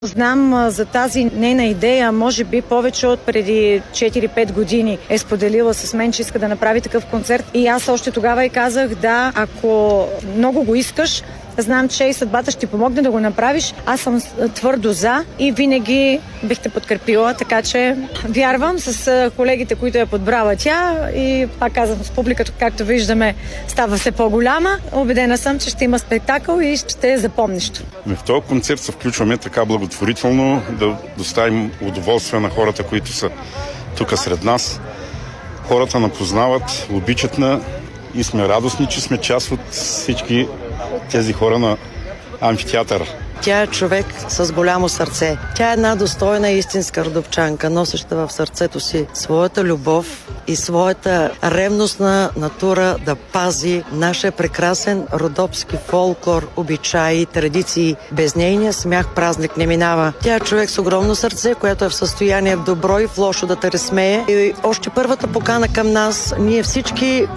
Знам за тази нейна идея, може би повече от преди 4-5 години е споделила с мен, че иска да направи такъв концерт. И аз още тогава и казах, да, ако много го искаш, знам, че и съдбата ще ти помогне да го направиш. Аз съм твърдо за и винаги бих те подкрепила, така че вярвам с колегите, които я подбрала тя и пак казвам, с публиката, както виждаме, става все по-голяма. Убедена съм, че ще има спектакъл и ще е запомнищо. В този концерт се включваме така благотворително да доставим удоволствие на хората, които са тук сред нас. Хората напознават, обичат и сме радостни, че сме част от всички тези хора на амфитеатъра. Тя е човек с голямо сърце. Тя е една достойна и истинска родопчанка, носеща в сърцето си своята любов и своята ревностна натура да пази нашия прекрасен родопски фолклор, обичаи, традиции. Без нейния смях празник не минава. Тя е човек с огромно сърце, което е в състояние в добро и в лошо да те разсмее. И още първата покана към нас, ние всички